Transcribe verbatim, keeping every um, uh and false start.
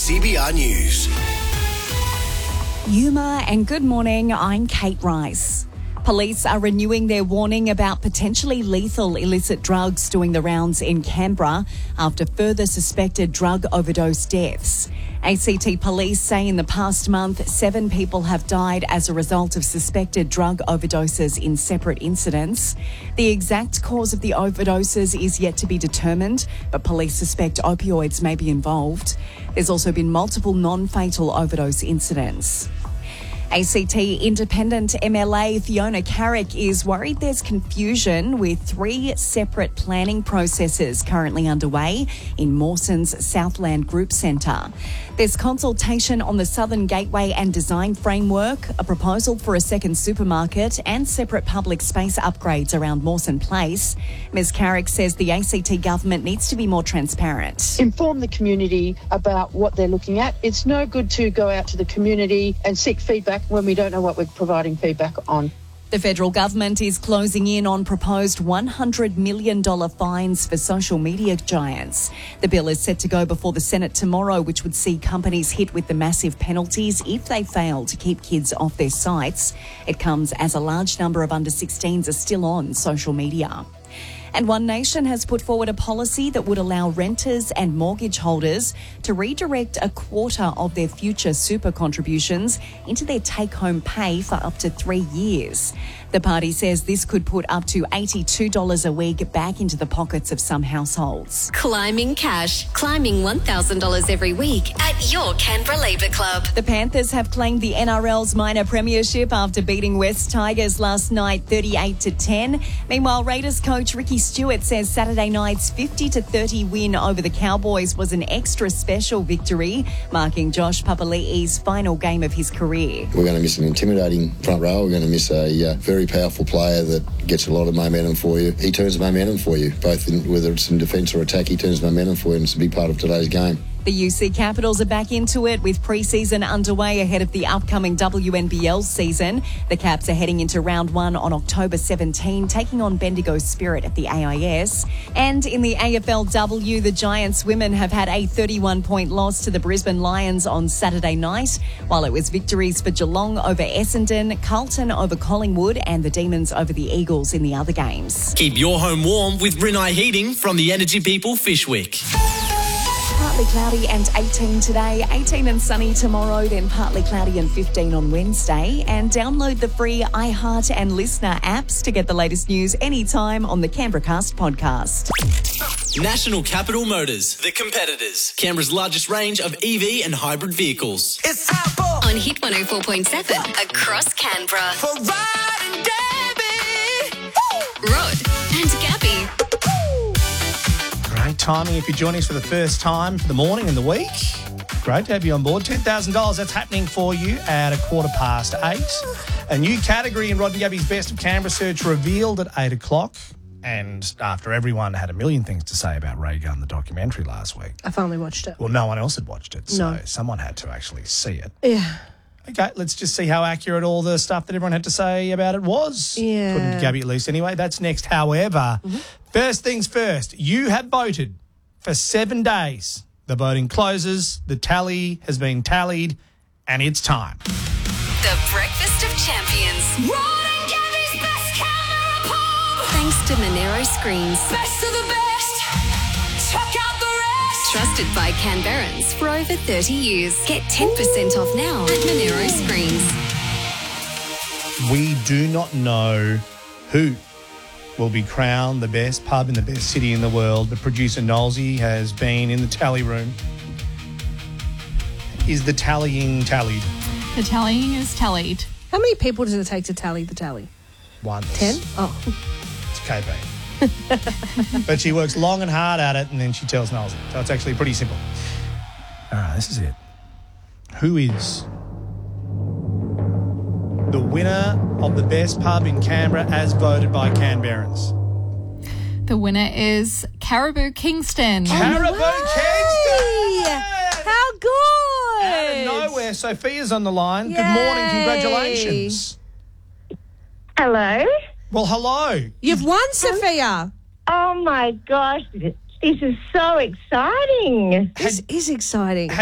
C B R News. Yuma and good morning, I'm Kate Rice. Police are renewing their warning about potentially lethal illicit drugs doing the rounds in Canberra after further suspected drug overdose deaths. A C T police say in the past month, seven people have died as a result of suspected drug overdoses in separate incidents. The exact cause of the overdoses is yet to be determined, but police suspect opioids may be involved. There's also been multiple non-fatal overdose incidents. A C T Independent M L A Fiona Carrick is worried there's confusion with three separate planning processes currently underway in Mawson's Southland Group Centre. There's consultation on the Southern Gateway and Design Framework, a proposal for a second supermarket and separate public space upgrades around Mawson Place. Ms Carrick says the A C T government needs to be more transparent. Inform the community about what they're looking at. It's no good to go out to the community and seek feedback when we don't know what we're providing feedback on. The federal government is closing in on proposed one hundred million dollars fines for social media giants. The bill is set to go before the Senate tomorrow, which would see companies hit with the massive penalties if they fail to keep kids off their sites. It comes as a large number of under sixteens are still on social media. And One Nation has put forward a policy that would allow renters and mortgage holders to redirect a quarter of their future super contributions into their take-home pay for up to three years. The party says this could put up to eighty-two dollars a week back into the pockets of some households. Climbing cash, climbing one thousand dollars every week at your Canberra Labour Club. The Panthers have claimed the N R L's minor premiership after beating West Tigers last night thirty-eight to ten. Meanwhile, Raiders coach Ricky Stewart says Saturday night's fifty to thirty win over the Cowboys was an extra special victory, marking Josh Papali'i's final game of his career. We're going to miss an intimidating front row. We're going to miss a uh, very powerful player that gets a lot of momentum for you. He turns momentum for you, both in, whether it's in defence or attack, he turns momentum for you, and it's a big part of today's game. The U C Capitals are back into it with pre-season underway ahead of the upcoming W N B L season. The Caps are heading into round one on October seventeenth, taking on Bendigo Spirit at the A I S. And in the A F L W, the Giants women have had a thirty-one point loss to the Brisbane Lions on Saturday night, while it was victories for Geelong over Essendon, Carlton over Collingwood and the Demons over the Eagles in the other games. Keep your home warm with Rinnai Heating from the Energy People Fishwick. Partly cloudy and eighteen today, eighteen and sunny tomorrow, then partly cloudy and fifteen on Wednesday. And download the free iHeart and Listener apps to get the latest news anytime on the Canberra Cast podcast. National Capital Motors, the competitors. Canberra's largest range of E V and hybrid vehicles. It's time for On Hit one oh four point seven across Canberra. for Rod and Gabby. Rod and Gabby. Great timing if you're joining us for the first time for the morning and the week. Great to have you on board. ten thousand dollars, that's happening for you at a quarter past eight. A new category in Rod and Gabby's Best of Canberra search revealed at eight o'clock. And after everyone had a million things to say about Ray Gunn, the documentary last week. I finally watched it. Well, no one else had watched it, so No. someone had to actually see it. Yeah. Okay, let's just see how accurate all the stuff that everyone had to say about it was. Yeah. According to Gabby, at least anyway. That's next. However, Mm-hmm. first things first, you have voted for seven days. The voting closes, the tally has been tallied, and it's time. The Breakfast of Champions. Rod and Gabby's best Canberra pub. Thanks to Monero Screens. Best of the best. Check out the rest. Trusted by Canberrans for over thirty years. Get ten percent off now at Monero Screens. We do not know who will be crowned the best pub in the best city in the world. The producer, Nolsey, has been in the tally room. Is the tallying tallied? The tallying is tallied. How many people does it take to tally the tally? Once. Ten? Oh. It's K B. But she works long and hard at it, and then she tells Nolsey. So it's actually pretty simple. All right, this is it. Who is the winner of the best pub in Canberra as voted by Canberrans? The winner is Caribou Kingston. Caribou Kingston! How good! Out of nowhere, Sophia's on the line. Good morning, Yay. congratulations. Hello. Well, hello. You've won, Sophia. Oh my gosh, this is so exciting. This is exciting.